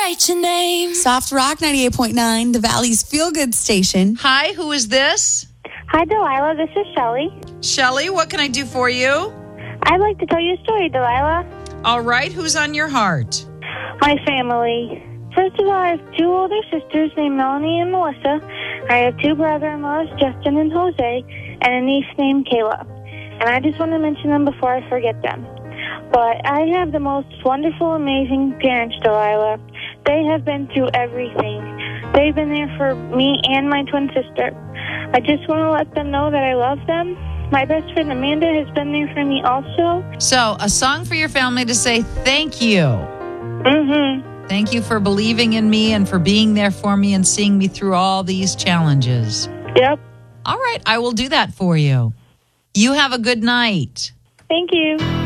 write your name. Soft Rock 98.9, the Valley's feel-good station. Hi, who is this? Hi, Delilah. This is Shelly. Shelly, what can I do for you? I'd like to tell you a story, Delilah. All right, who's on your heart? My family. First of all, I have two older sisters named Melanie and Melissa. I have two brother-in-laws, Justin and Jose, and a niece named Kayla. And I just want to mention them before I forget them. But I have the most wonderful, amazing parents, Delilah. They have been through everything. They've been there for me and my twin sister. I just want to let them know that I love them. My best friend Amanda has been there for me also. So, a song for your family to say thank you. Mm-hmm. Thank you for believing in me and for being there for me and seeing me through all these challenges. Yep. All right, I will do that for you. You have a good night. Thank you.